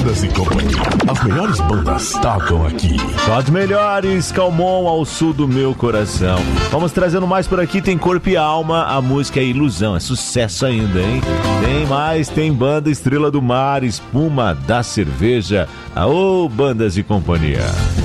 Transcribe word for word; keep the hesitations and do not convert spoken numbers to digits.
Bandas e Companhia. As melhores bandas tocam aqui. Só as melhores, Calmon ao sul do meu coração. Vamos trazendo mais por aqui, tem Corpo e Alma, a música é Ilusão, é sucesso ainda, hein? Tem mais, tem banda Estrela do Mar, Espuma da Cerveja. Aô, Bandas e Companhia.